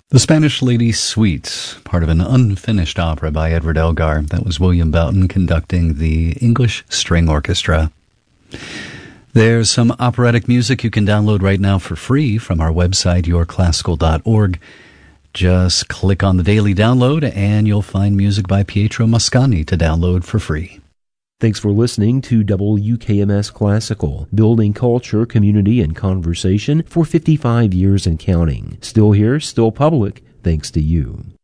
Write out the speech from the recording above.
The Spanish Lady Suite, part of an unfinished opera by Edward Elgar. That was William Boughton conducting the English String Orchestra. There's some operatic music you can download right now for free from our website, yourclassical.org. Just click on the daily download and you'll find music by Pietro Mascagni to download for free. Thanks for listening to WKMS Classical, building culture, community, and conversation for 55 years and counting. Still here, still public, thanks to you.